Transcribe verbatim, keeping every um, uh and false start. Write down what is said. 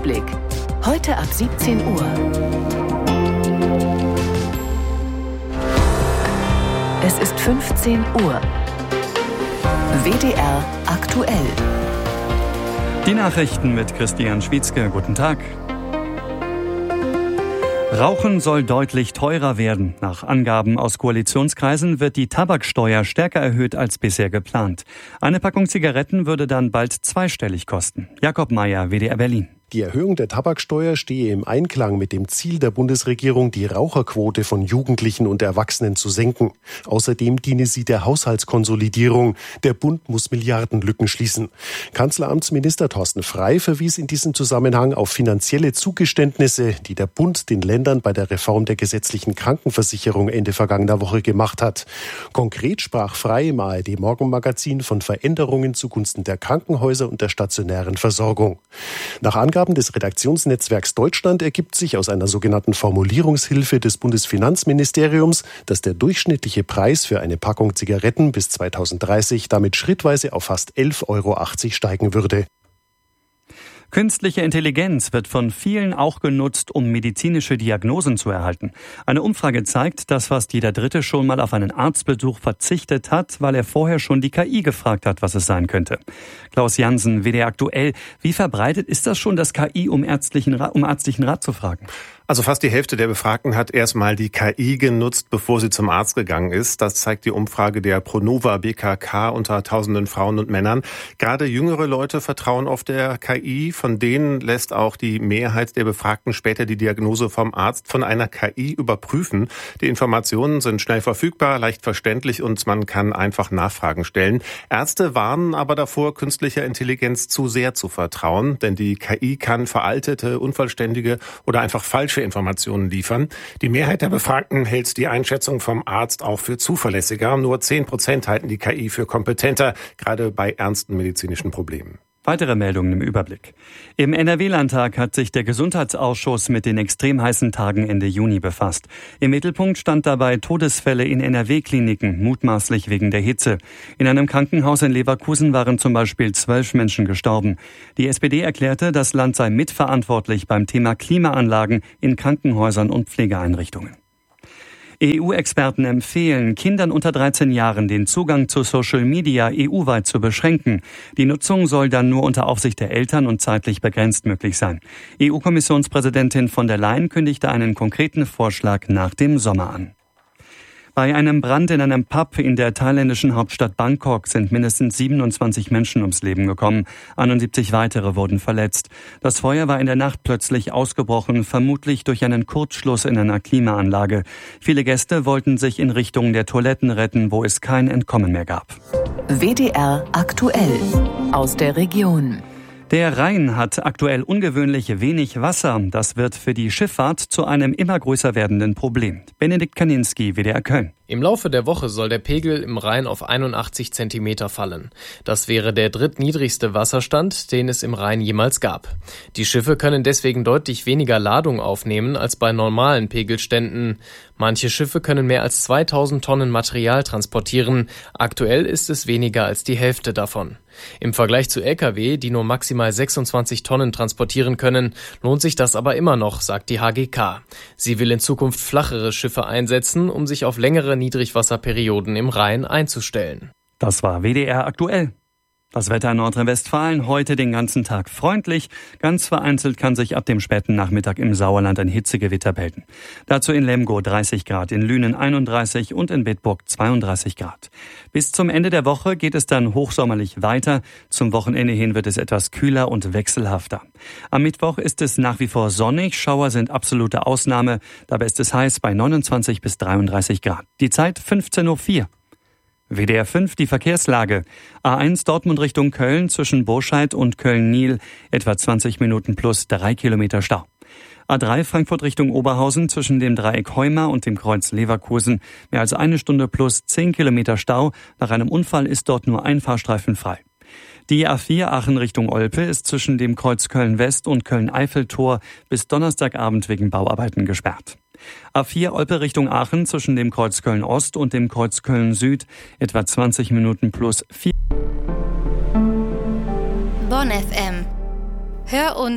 Überblick. Heute ab siebzehn Uhr. Es ist fünfzehn Uhr. W D R aktuell. Die Nachrichten mit Christian Schwietzke. Guten Tag. Rauchen soll deutlich teurer werden. Nach Angaben aus Koalitionskreisen wird die Tabaksteuer stärker erhöht als bisher geplant. Eine Packung Zigaretten würde dann bald zweistellig kosten. Jakob Mayer, W D R Berlin. Die Erhöhung der Tabaksteuer stehe im Einklang mit dem Ziel der Bundesregierung, die Raucherquote von Jugendlichen und Erwachsenen zu senken. Außerdem diene sie der Haushaltskonsolidierung. Der Bund muss Milliardenlücken schließen. Kanzleramtsminister Thorsten Frey verwies in diesem Zusammenhang auf finanzielle Zugeständnisse, die der Bund den Ländern bei der Reform der gesetzlichen Krankenversicherung Ende vergangener Woche gemacht hat. Konkret sprach Frey im A R D-Morgenmagazin von Veränderungen zugunsten der Krankenhäuser und der stationären Versorgung. Nach Angaben des Redaktionsnetzwerks Deutschland ergibt sich aus einer sogenannten Formulierungshilfe des Bundesfinanzministeriums, dass der durchschnittliche Preis für eine Packung Zigaretten bis zweitausenddreißig damit schrittweise auf fast elf Euro achtzig steigen würde. Künstliche Intelligenz wird von vielen auch genutzt, um medizinische Diagnosen zu erhalten. Eine Umfrage zeigt, dass fast jeder Dritte schon mal auf einen Arztbesuch verzichtet hat, weil er vorher schon die K I gefragt hat, was es sein könnte. Klaus Jansen, W D R aktuell. Wie verbreitet ist das schon, das K I, um ärztlichen, um ärztlichen Rat zu fragen? Also fast die Hälfte der Befragten hat erstmal die K I genutzt, bevor sie zum Arzt gegangen ist. Das zeigt die Umfrage der Pronova B K K unter tausenden Frauen und Männern. Gerade jüngere Leute vertrauen auf der K I. Von denen lässt auch die Mehrheit der Befragten später die Diagnose vom Arzt von einer K I überprüfen. Die Informationen sind schnell verfügbar, leicht verständlich und man kann einfach Nachfragen stellen. Ärzte warnen aber davor, künstlicher Intelligenz zu sehr zu vertrauen, denn die K I kann veraltete, unvollständige oder einfach falsche Informationen liefern. Die Mehrheit der Befragten hält die Einschätzung vom Arzt auch für zuverlässiger. Nur zehn Prozent halten die K I für kompetenter, gerade bei ernsten medizinischen Problemen. Weitere Meldungen im Überblick. Im N R W-Landtag hat sich der Gesundheitsausschuss mit den extrem heißen Tagen Ende Juni befasst. Im Mittelpunkt stand dabei Todesfälle in N R W-Kliniken, mutmaßlich wegen der Hitze. In einem Krankenhaus in Leverkusen waren zum Beispiel zwölf Menschen gestorben. Die S P D erklärte, das Land sei mitverantwortlich beim Thema Klimaanlagen in Krankenhäusern und Pflegeeinrichtungen. E U-Experten empfehlen, Kindern unter dreizehn Jahren den Zugang zu Social Media E U-weit zu beschränken. Die Nutzung soll dann nur unter Aufsicht der Eltern und zeitlich begrenzt möglich sein. E U-Kommissionspräsidentin von der Leyen kündigte einen konkreten Vorschlag nach dem Sommer an. Bei einem Brand in einem Pub in der thailändischen Hauptstadt Bangkok sind mindestens siebenundzwanzig Menschen ums Leben gekommen. einundsiebzig weitere wurden verletzt. Das Feuer war in der Nacht plötzlich ausgebrochen, vermutlich durch einen Kurzschluss in einer Klimaanlage. Viele Gäste wollten sich in Richtung der Toiletten retten, wo es kein Entkommen mehr gab. W D R aktuell aus der Region. Der Rhein hat aktuell ungewöhnlich wenig Wasser. Das wird für die Schifffahrt zu einem immer größer werdenden Problem. Benedikt Kaninski, W D R Köln. Im Laufe der Woche soll der Pegel im Rhein auf einundachtzig Zentimeter fallen. Das wäre der drittniedrigste Wasserstand, den es im Rhein jemals gab. Die Schiffe können deswegen deutlich weniger Ladung aufnehmen als bei normalen Pegelständen. Manche Schiffe können mehr als zweitausend Tonnen Material transportieren. Aktuell ist es weniger als die Hälfte davon. Im Vergleich zu L K W, die nur maximal sechsundzwanzig Tonnen transportieren können, lohnt sich das aber immer noch, sagt die H G K. Sie will in Zukunft flachere Schiffe einsetzen, um sich auf längere Niedrigwasserperioden im Rhein einzustellen. Das war W D R aktuell. Das Wetter in Nordrhein-Westfalen heute den ganzen Tag freundlich. Ganz vereinzelt kann sich ab dem späten Nachmittag im Sauerland ein Hitzegewitter bilden. Dazu in Lemgo dreißig Grad, in Lünen einunddreißig und in Bitburg zweiunddreißig Grad. Bis zum Ende der Woche geht es dann hochsommerlich weiter. Zum Wochenende hin wird es etwas kühler und wechselhafter. Am Mittwoch ist es nach wie vor sonnig. Schauer sind absolute Ausnahme. Dabei ist es heiß bei neunundzwanzig bis dreiunddreißig Grad. Die Zeit fünfzehn Uhr vier. W D R fünf, die Verkehrslage. A eins Dortmund Richtung Köln zwischen Burscheid und Köln-Niel, etwa zwanzig Minuten plus drei Kilometer Stau. A drei Frankfurt Richtung Oberhausen zwischen dem Dreieck Heuma und dem Kreuz Leverkusen, mehr als eine Stunde plus zehn Kilometer Stau. Nach einem Unfall ist dort nur ein Fahrstreifen frei. Die A vier Aachen Richtung Olpe ist zwischen dem Kreuz Köln-West und Köln-Eiffeltor bis Donnerstagabend wegen Bauarbeiten gesperrt. A vier Olpe Richtung Aachen zwischen dem Kreuz Köln-Ost und dem Kreuz Köln-Süd, etwa zwanzig Minuten plus vier. Bonn F M. Hör uns